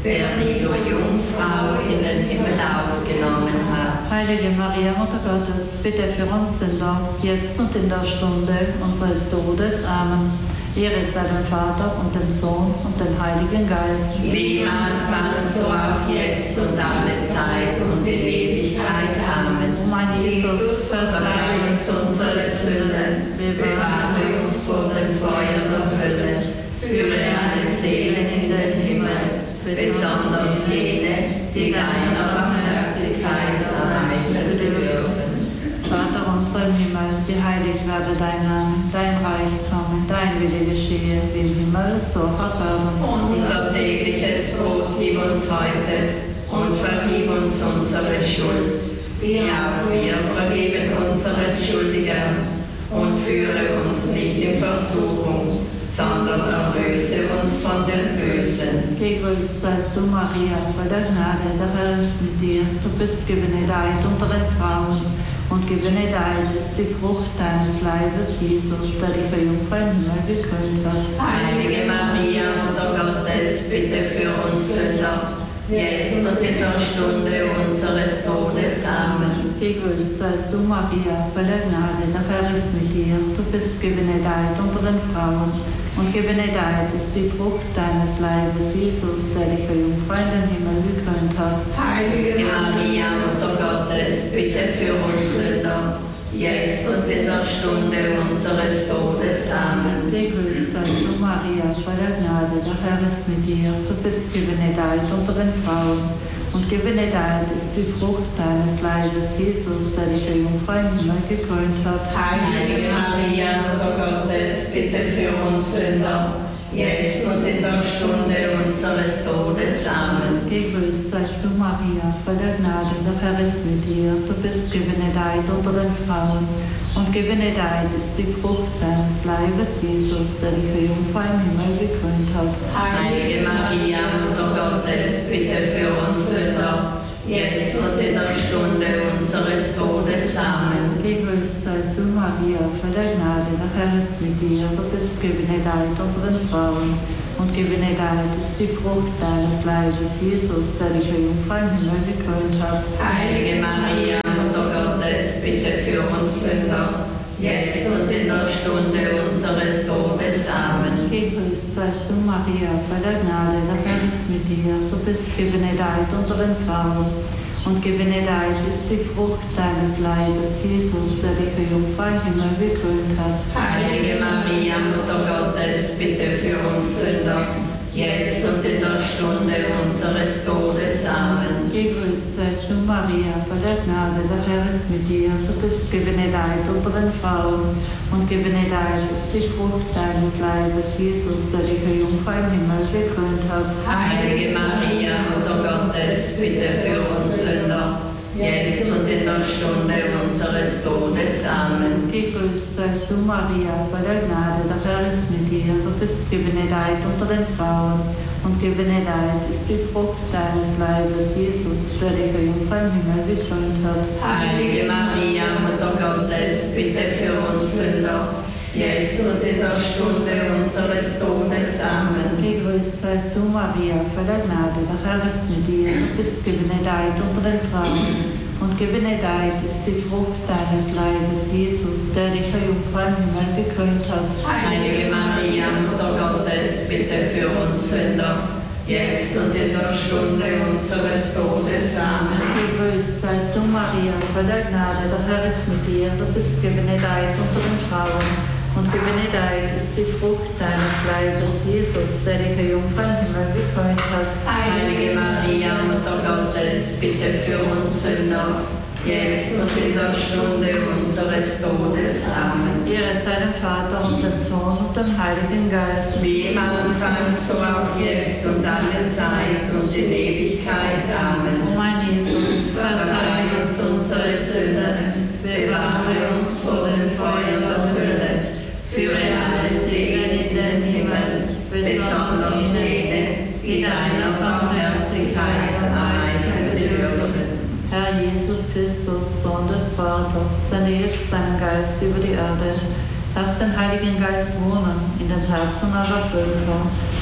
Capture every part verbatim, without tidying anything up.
wer dich, du Jungfrau, in den Himmel aufgenommen hat. Heilige Maria, Mutter Gottes, bitte für uns Sünder, jetzt und in der Stunde unseres Todes. Amen. Ehre sei dem Vater und dem Sohn und dem Heiligen Geist. Wie im Anfang, so auch jetzt und alle Zeit und in Ewigkeit. Amen. O mein Jesus, verzeih uns unsere Sünden, bewahre uns vor dem Feuer der Hölle, führe alle Seelen in den Himmel, besonders jene, die deiner Barmherzigkeit am meisten bedürfen. Vater unser im Himmel, geheiligt werde dein Name, dein Reich komme, dein Wille geschehe, wie im Himmel, so auf Erden. Unser tägliches Brot gib uns heute und vergib uns unsere Schuld, wie auch wir vergeben unseren Schuldigern. Und führe uns nicht in Versuchung, sondern erlöse uns von dem Bösen. Gegrüßt seist du, Maria, voll der Gnade, der Herr ist mit dir. Du bist gebenedeit unter den Frauen, und gebenedeit ist die Frucht deines Leibes, Jesus, der dich bei Jungfrau im Himmel gekrönt hat. Heilige Maria, Mutter Gottes, bitte für uns Sünder, jetzt und in der Stunde unseres Todes. Amen. Gegrüßt seist du, Maria, voll der Gnade, der Herr ist mit dir. Du bist gebenedeit unter den Frauen, und gebenedeit ist die Frucht deines Leibes, Jesus, der dich bei Jungfrau in den Himmel gekrönt hat. Heilige Maria, Mutter Gottes, bitte für uns Sünder, jetzt und in der Stunde unseres Todes. Amen. Gegrüßt seist du, Maria, voll der Gnade, der Herr ist mit dir. Du bist gebenedeit unter den Frauen, und gebenedeit ist die Frucht deines Leibes, Jesus, der dich bei Jungfrau im Himmel gekrönt hat. Heilige Maria, Mutter Gottes, bitte für uns Sünder, jetzt und in der Stunde unseres Todes. Amen. Gegrüßt seist du, Maria, voll der Gnade, der Herr ist mit dir. Du bist gebenedeit unter den Frauen, und gebenedeit ist die Frucht deines Leibes, Jesus, der dich bei Jungfrau im Himmel gekrönt hat. Heilige Maria, Mutter Gottes, bitte für uns Sünder, jetzt und in der Stunde unseres Todes. Amen. Gegrüßt seist du, Maria, voll der Gnade, der Herr ist mit dir. Du bist gebenedeit unter den Frauen, und gebenedeit ist die Frucht deines Leibes, Jesus, der dich bei Jungfrau im Himmel gekrönt hat. Heilige Maria, Mutter Gottes, bitte für uns Sünder, jetzt und in der Stunde unseres Todes. Amen. Gegrüßt seist du, Maria, voll der Gnade, der Herr ist mit dir. Du bist gebenedeit unter den Frauen, und gebenedeit ist die Frucht deines Leibes, Jesus, der dich bei Jungfrau im Himmel gekrönt hat. Heilige Maria, Mutter Gottes, bitte für uns Sünder, jetzt und in der Stunde unseres Todes. Amen. Gegrüßt seist du, Maria, voll der Gnade, der Herr ist mit dir. Du bist gebenedeit unter den Frauen, und gebenedeit ist die Frucht deines Leibes, Jesus, der dich bei Jungfrau im Himmel gekrönt hat. Heilige Maria, Mutter Gottes, bitte für uns Sünder, jetzt und in der Stunde unseres Todes. Amen. Gegrüßt seist du, Maria, voll der Gnade, der Herr ist mit dir. Du bist gebenedeit unter den Frauen, und gebenedeit ist die Frucht deines Leibes, Jesus, der dich bei Jungfrau im Himmel gekrönt hat. Heilige Maria, Mutter Gottes, bitte für uns Sünder, jetzt und in der Stunde unseres Todes. Amen. Gegrüßt seist du, Maria, voll der Gnade, der Herr ist mit dir. Du bist gebenedeit unter den Frauen, und gebenedeit ist die Frucht deines Leibes, Jesus, der dich bei Jungfrau im Himmel gekrönt hat. Heilige Maria, Mutter Gottes, bitte für uns Sünder, jetzt und in der Stunde unseres Todes. Amen. Gegrüßt seist du, Maria, voll der Gnade, der Herr ist mit dir. Du bist gebenedeit unter den Frauen, und gebenedeit ist die Frucht deines Leibes, Jesus, der dich bei Jungfrau im Himmel gekrönt hat. Heilige Maria, Mutter Gottes, bitte für uns Sünder, jetzt und in der Stunde unseres Todes. Amen. Ehre sei dem Vater und dem Sohn und dem Heiligen Geist. Wie im Anfang, so auch jetzt und alle Zeit und in Ewigkeit. Amen. O mein Jesus, verzeih uns unsere Sünden, bewahre uns vor dem Feuer der Hölle, führe alle Seelen in den Himmel, besonders jene, die deiner Barmherzigkeit am meisten bedürfen. Herr Jesus Christus, Sohn des Vaters, sende jetzt deinen Geist über die Erde. Lass den Heiligen Geist wohnen in den Herzen aller Völker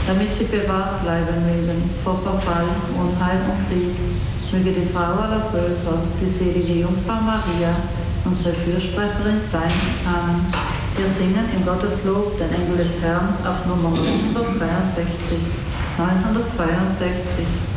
damit sie bewahrt bleiben mögen vor Verfall, Unheil und Krieg. Möge die Frau aller Völker, die selige Jungfrau Maria, unsere Fürsprecherin sein. Amen. Wir singen im Gotteslob den Engel des Herrn auf Nummer neunhundertzweiundsechzig. neunhundertzweiundsechzig.